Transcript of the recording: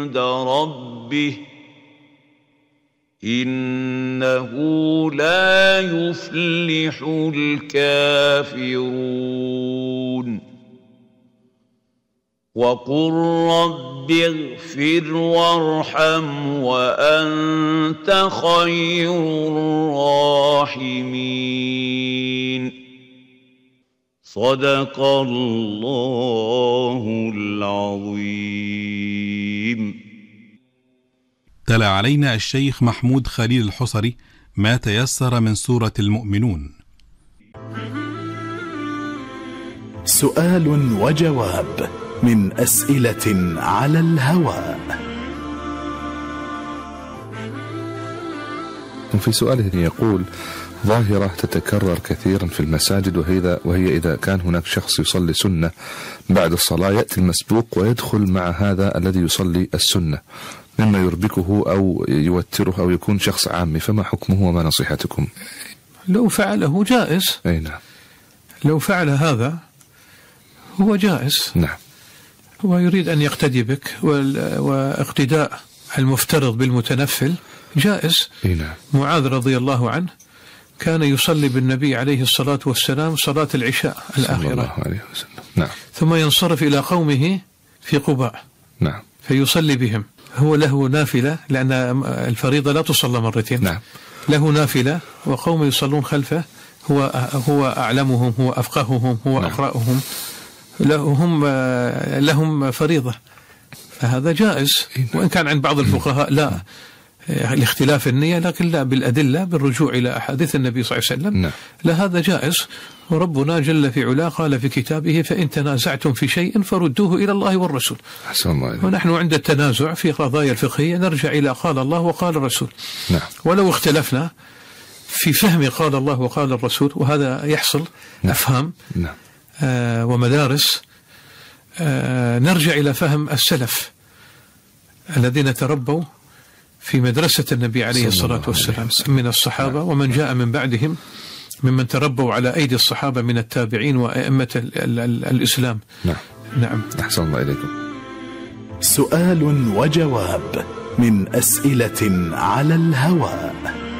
عند ربه إنه لا يفلح الكافرون وقل رب اغفر وارحم وأنت خير الراحمين صدق الله العظيم. تلا علينا الشيخ محمود خليل الحصري ما تيسر من سورة المؤمنون. سؤال وجواب من أسئلة على الهواء. في سؤاله يقول: ظاهرة تتكرر كثيرا في المساجد وهي إذا كان هناك شخص يصلي سنة بعد الصلاة يأتي المسبوق ويدخل مع هذا الذي يصلي السنة مما يربكه أو يوتره أو يكون شخص عامي، فما حكمه وما نصيحتكم؟ لو فعله جائز. أي نعم. لو فعل هذا هو جائز. نعم. هو يريد أن يقتدي بك، واقتداء المفترض بالمتنفل جائز. أي نعم. معاذ رضي الله عنه كان يصلي بالنبي عليه الصلاة والسلام صلاة العشاء الآخرة صلى الله عليه وسلم. نعم. ثم ينصرف إلى قومه في قباء. نعم. فيصلي بهم. هو له نافلة، لأن الفريضة لا تصلى مرتين. نعم. له نافلة وقوم يصلون خلفه، هو أعلمهم، هو أفقههم، هو نعم. أقرأهم، لهم فريضة، فهذا جائز. وإن كان عند بعض الفقهاء لا، لاختلاف النية، لكن لا، بالأدلة، بالرجوع إلى أحاديث النبي صلى الله عليه وسلم. نعم. لا، هذا جائز. وربنا جل في علاه قال في كتابه: فإن تنازعتم في شيء فردوه إلى الله والرسول. أحسن الله إليك. ونحن عند التنازع في قضايا الفقهية نرجع إلى قال الله وقال الرسول. نعم. ولو اختلفنا في فهم قال الله وقال الرسول، وهذا يحصل. نعم. أفهام. نعم. ومدارس، نرجع إلى فهم السلف الذين تربوا في مدرسة النبي عليه الصلاة والسلام من الصحابة ومن جاء من بعدهم ممن تربوا على أيدي الصحابة من التابعين وأئمة الإسلام. نعم. نعم. أحسن الله إليكم. سؤال وجواب من أسئلة على الهواء.